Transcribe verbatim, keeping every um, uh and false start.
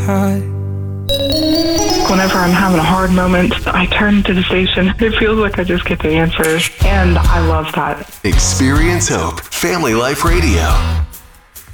high. Whenever I'm having a hard moment, I turn to the station. It feels like I just get the answers, and I love that. Experience Hope, Family Life Radio.